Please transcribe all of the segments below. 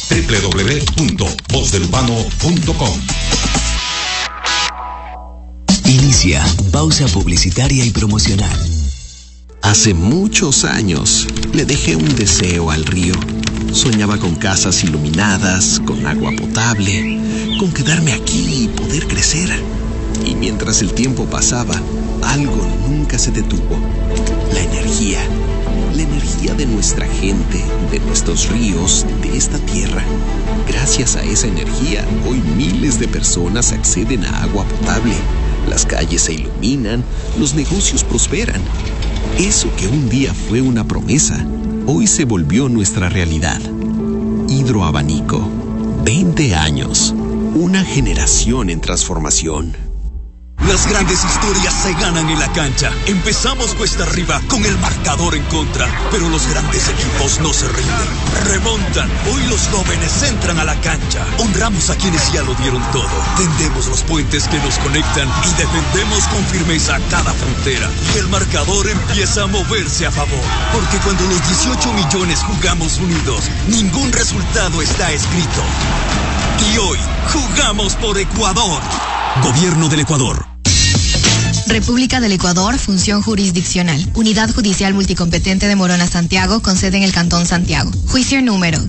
www.vozdelupano.com. Inicia pausa publicitaria y promocional. Hace muchos años le dejé un deseo al río. Soñaba con casas iluminadas, con agua potable, con quedarme aquí y poder crecer. Y mientras el tiempo pasaba, algo nunca se detuvo. La energía de nuestra gente, de nuestros ríos, de esta tierra. Gracias a esa energía, hoy miles de personas acceden a agua potable. Las calles se iluminan, los negocios prosperan. Eso que un día fue una promesa, hoy se volvió nuestra realidad. Hidroabanico, 20 años, una generación en transformación. Las grandes historias se ganan en la cancha. Empezamos cuesta arriba con el marcador en contra, pero los grandes equipos no se rinden. Remontan. Hoy los jóvenes entran a la cancha. Honramos a quienes ya lo dieron todo. Tendemos los puentes que nos conectan y defendemos con firmeza cada frontera. Y el marcador empieza a moverse a favor. Porque cuando los 18 millones jugamos unidos, ningún resultado está escrito. Y hoy jugamos por Ecuador. Gobierno del Ecuador. República del Ecuador, función jurisdiccional. Unidad Judicial Multicompetente de Morona, Santiago, con sede en el Cantón Santiago. Juicio número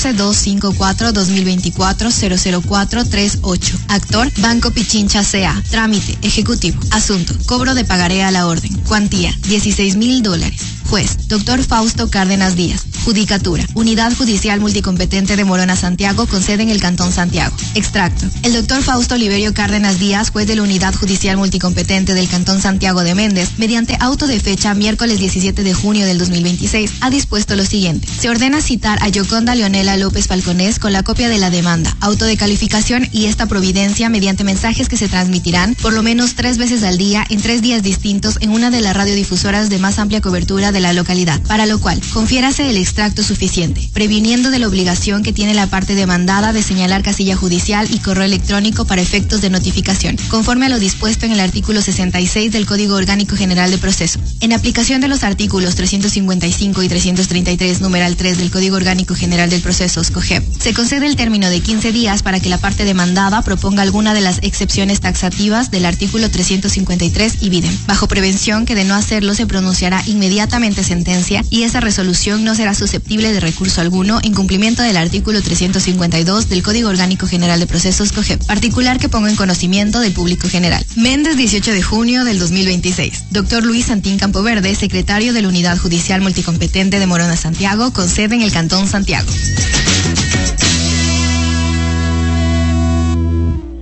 14254-2024-00438. Actor, Banco Pichincha C.A. Trámite, ejecutivo. Asunto, cobro de pagaré a la orden. Cuantía, $16,000. Juez, Dr. Fausto Cárdenas Díaz. Judicatura, Unidad Judicial Multicompetente de Morona, Santiago, con sede en el Cantón Santiago. Extracto. El Dr. Fausto Oliverio Cárdenas Díaz, juez de la Unidad Judicial Multicompetente del Cantón Santiago de Méndez, mediante auto de fecha miércoles 17 de junio del 2026, ha dispuesto lo siguiente. Se ordena citar a Yoconda Leonela López Falconés con la copia de la demanda, auto de calificación y esta providencia mediante mensajes que se transmitirán por lo menos 3 veces al día en 3 días distintos en una de las radiodifusoras de más amplia cobertura de la localidad, para lo cual confiérase el extracto suficiente, previniendo de la obligación que tiene la parte demandada de señalar casilla judicial y correo electrónico para efectos de notificación, conforme a lo dispuesto en el artículo 66 del Código Orgánico General de Proceso. En aplicación de los artículos 355 y 333, numeral 3 del Código Orgánico General del Proceso, COGEP, se concede el término de 15 días para que la parte demandada proponga alguna de las excepciones taxativas del artículo 353 y videm. Bajo prevención que de no hacerlo se pronunciará inmediatamente sentencia y esa resolución no será susceptible de recurso alguno en cumplimiento del artículo 352 del Código Orgánico General de Procesos, COGEP, particular que ponga en conocimiento del público general. Méndez, 18 de junio del 2026. Dr. Luis Santín Campoverde, secretario de la Unidad Judicial Multicompetente de Morona, Santiago, con sede en el Cantón Santiago.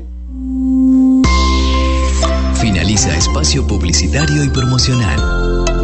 Finaliza espacio publicitario y promocional.